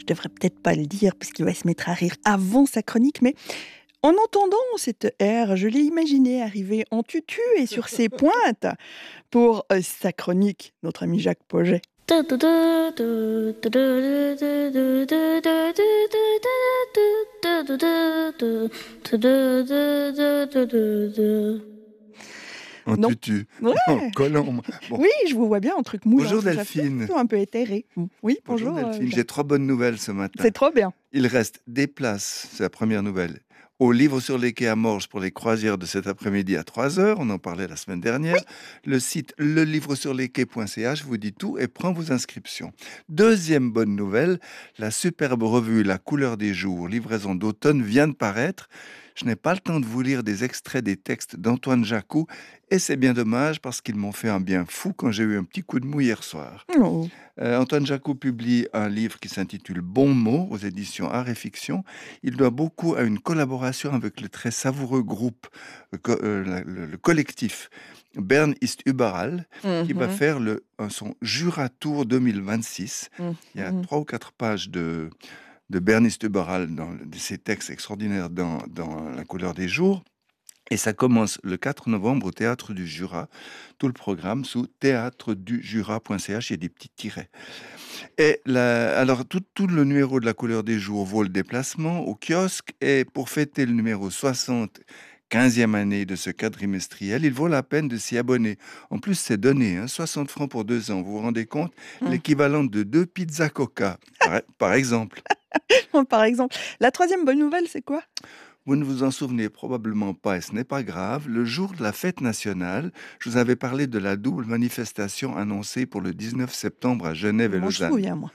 Je devrais peut-être pas le dire parce qu'il va se mettre à rire avant sa chronique, mais en entendant cette R, je l'ai imaginé arriver en tutu et sur ses pointes pour sa chronique, notre ami Jacques Pauget. En Non. tutu, Ouais. en collant. Bon. Oui, je vous vois bien, un truc moulant. Bonjour Delphine. Un peu éthéré. Oui, bonjour Delphine, Jacques. j'ai 3 bonnes nouvelles ce matin. C'est trop bien. Il reste des places, c'est la première nouvelle, au livre sur les quais à Morges pour les croisières de cet après-midi à 3h. On en parlait la semaine dernière. Oui. Le site lelivresurlesquais.ch vous dit tout et prend vos inscriptions. Deuxième bonne nouvelle, la superbe revue La couleur des jours, livraison d'automne, vient de paraître. Je n'ai pas le temps de vous lire des extraits des textes d'Antoine Jacou et c'est bien dommage parce qu'ils m'ont fait un bien fou quand j'ai eu un petit coup de mou hier soir. Oh. Antoine Jacou publie un livre qui s'intitule Bon mot aux éditions Art et Fiction. Il doit beaucoup à une collaboration avec le très savoureux groupe, le collectif Bern ist überall, qui va faire son Jura Tour 2026. Il y a 3 ou 4 pages de Bern ist überall dans ces textes extraordinaires dans La couleur des jours. Et ça commence le 4 novembre au Théâtre du Jura. Tout le programme sous théâtredujura.ch, il y a des petits tirets. Et alors, tout le numéro de La couleur des jours vaut le déplacement au kiosque. Et pour fêter le numéro 60, 15e année de ce quadrimestriel, il vaut la peine de s'y abonner. En plus, c'est donné, 60 francs pour 2 ans. Vous vous rendez compte? L'équivalent de 2 pizzas Coca, par exemple. Par exemple. La troisième bonne nouvelle, c'est quoi? Vous ne vous en souvenez probablement pas et ce n'est pas grave. Le jour de la fête nationale, je vous avais parlé de la double manifestation annoncée pour le 19 septembre à Genève et Lausanne. Je me souviens, moi.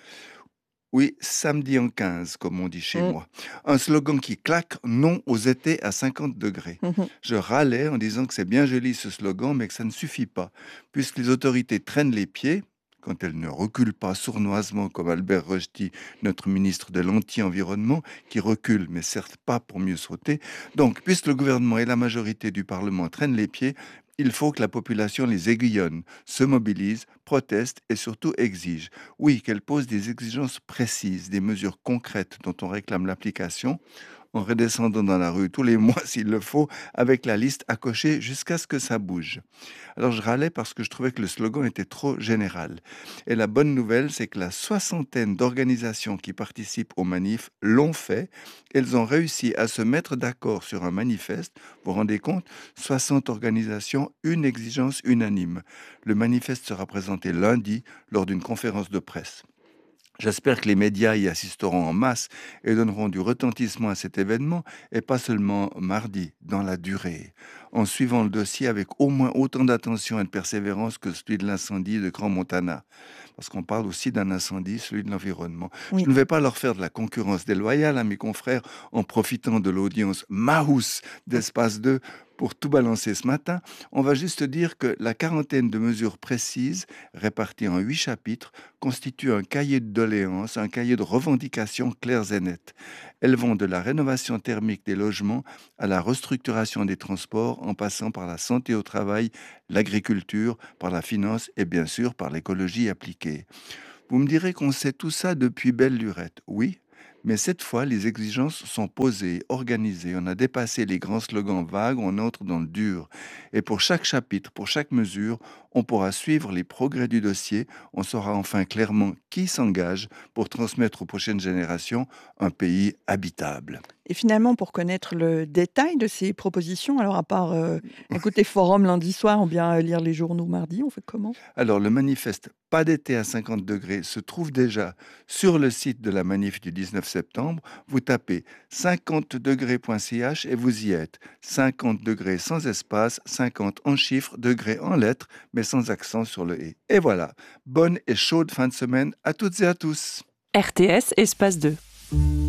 Oui, samedi en 15, comme on dit chez moi. Un slogan qui claque, non aux étés à 50 degrés. Je râlais en disant que c'est bien joli ce slogan, mais que ça ne suffit pas. Puisque les autorités traînent les pieds, quand elles ne reculent pas sournoisement comme Albert Rochety, notre ministre de l'Anti-environnement, qui recule, mais certes pas pour mieux sauter. Donc, puisque le gouvernement et la majorité du Parlement traînent les pieds, il faut que la population les aiguillonne, se mobilise, proteste et surtout exige. Oui, qu'elle pose des exigences précises, des mesures concrètes dont on réclame l'application, en redescendant dans la rue tous les mois s'il le faut, avec la liste à cocher jusqu'à ce que ça bouge. Alors je râlais parce que je trouvais que le slogan était trop général. Et la bonne nouvelle, c'est que la 60aine d'organisations qui participent aux manifs l'ont fait. Elles ont réussi à se mettre d'accord sur un manifeste. Vous vous rendez compte? 60 organisations, une exigence unanime. Le manifeste sera présenté lundi lors d'une conférence de presse. J'espère que les médias y assisteront en masse et donneront du retentissement à cet événement, et pas seulement mardi, dans la durée, en suivant le dossier avec au moins autant d'attention et de persévérance que celui de l'incendie de Grand Montana. Parce qu'on parle aussi d'un incendie, celui de l'environnement. Oui. Je ne vais pas leur faire de la concurrence déloyale à mes confrères en profitant de l'audience Mahous d'Espace 2 pour tout balancer ce matin. On va juste dire que la quarantaine de mesures précises, réparties en 8 chapitres, constitue un cahier de doléances, un cahier de revendications claires et nettes. Elles vont de la rénovation thermique des logements à la restructuration des transports, en passant par la santé au travail, l'agriculture, par la finance et bien sûr par l'écologie appliquée. Vous me direz qu'on sait tout ça depuis belle lurette. Oui, mais cette fois, les exigences sont posées, organisées. On a dépassé les grands slogans vagues, on entre dans le dur. Et pour chaque chapitre, pour chaque mesure, on pourra suivre les progrès du dossier. On saura enfin clairement qui s'engage pour transmettre aux prochaines générations un pays habitable. Et finalement, pour connaître le détail de ces propositions, alors à part écouter Forum lundi soir ou bien lire les journaux mardi, on fait comment? Alors, le manifeste Pas d'été à 50 degrés se trouve déjà sur le site de la manif du 19 septembre. Vous tapez 50degrés.ch et vous y êtes. 50 degrés sans espace, 50 en chiffres, degrés en lettres, mais sans accent sur le « et ». Et voilà, bonne et chaude fin de semaine à toutes et à tous. RTS Espace 2.